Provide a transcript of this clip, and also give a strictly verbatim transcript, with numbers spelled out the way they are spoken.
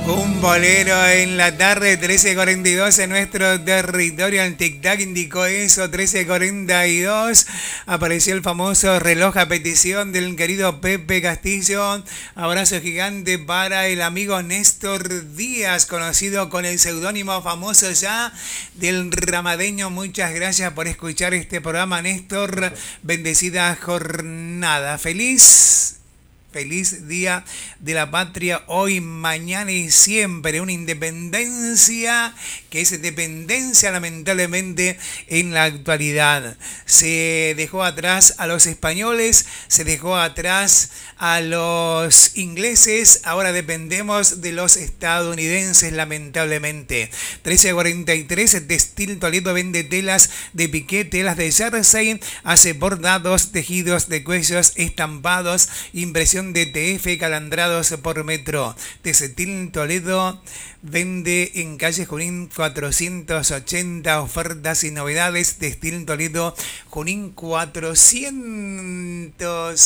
Un bolero en la tarde, trece cuarenta y dos en nuestro territorio. El tic-tac indicó eso, trece cuarenta y dos. Apareció el famoso reloj a petición del querido Pepe Castillo. Abrazo gigante para el amigo Néstor Díaz, conocido con el seudónimo famoso ya del Ramadeño. Muchas gracias por escuchar este programa, Néstor. Bendecida jornada. Feliz. Feliz Día de la Patria, hoy, mañana y siempre. Una independencia que es dependencia lamentablemente en la actualidad. Se dejó atrás a los españoles, se dejó atrás a los ingleses, ahora dependemos de los estadounidenses lamentablemente. trece cuarenta y tres, Textil Toledo vende telas de piqué, telas de jersey, hace bordados, tejidos de cuellos, estampados, impresión de T F calandrados por metro. Textil Toledo vende en calle Junín cuatrocientos ochenta, ofertas y novedades. Textil Toledo Junín cuatrocientos ochenta. Quédate, quédate en la radio.